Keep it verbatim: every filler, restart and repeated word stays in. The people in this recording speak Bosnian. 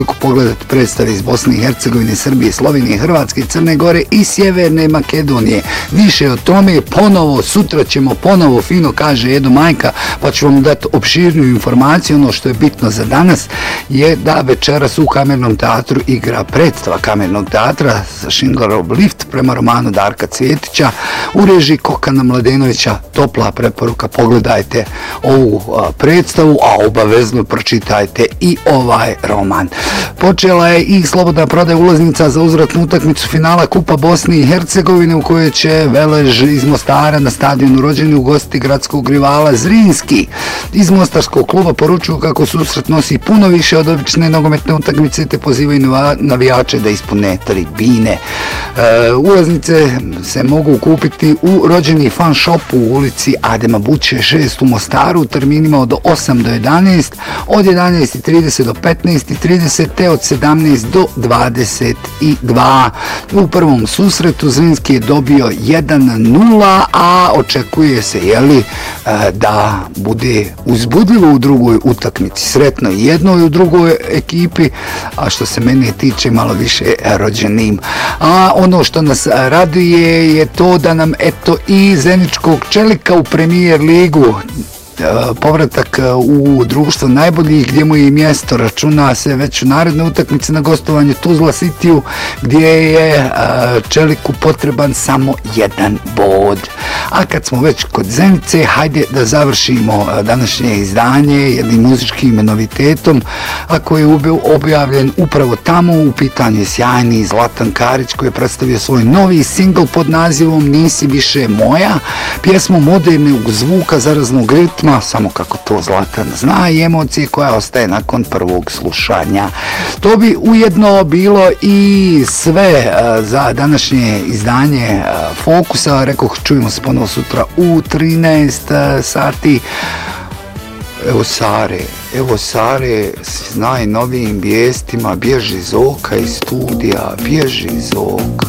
pogledati predstave iz Bosne i Hercegovine, Srbije, Slovenije, Hrvatske, Crne Gore i Sjeverne Makedonije. Više o tome ponovo, sutra ćemo ponovo, fino kaže Edo Majka, pa ću vam dati opširniju informaciju. Ono što je bitno za danas je da večeras u Kamernom teatru igra predstava Kamernog teatra Schindlerov lift prema romanu Darka Cvjetića u režiji Kokana Mladenovića. Topla preporuka, pogledajte ovu a, predstavu, a obavezno pročitajte i ovaj roman. Počela je i slobodna prodaja ulaznica za uzvratnu utakmicu finala Kupa Bosne i Hercegovine u kojoj će Velež iz Mostara na stadionu Rođeni ugostiti gradskog rivala Zrinski. Iz Mostarskog kluba poručuju kako susret nosi puno više od obične nogometne utakmice te pozivaju navijače da ispune tribine. E, ulaznice se mogu kupiti u Rođeni fan shopu u ulici Adema Buće šest u Mostaru u terminima od osam do jedanaest, od jedanaest i trideset do petnaest i trideset te od sedamnaest do dvadeset dva. U prvom susretu Zrinski je dobio jedan nula, a očekuje se jeli, da bude uzbudljivo u drugoj utakmici. Sretno i jednoj u drugoj ekipi, a što se mene tiče malo više Rođenim. A ono što nas raduje je to da nam eto i Zeničkog čelika u Premier ligu povratak u društvo najboljih gdje mu je mjesto, računa se već u naredne utakmice na gostovanju Tuzla Cityu gdje je Čeliku potreban samo jedan bod. A kad smo već kod Zenice, hajde da završimo današnje izdanje jednim muzičkim novitetom, a koji je objavljen upravo tamo. U pitanju je sjajni Zlatan Karić koji je predstavio svoj novi singl pod nazivom Nisi više moja, pjesmu modernog zvuka, zaraznog ritma, samo kako to Zlatan zna, i emocije koja ostaje nakon prvog slušanja. To bi ujedno bilo i sve za današnje izdanje Fokusa. Rekoh, čujemo se ponovo sutra u trinaest sati. Evo Sare, evo Sare s najnovijim vijestima, bježi Zoka iz studija, bježi Zoka.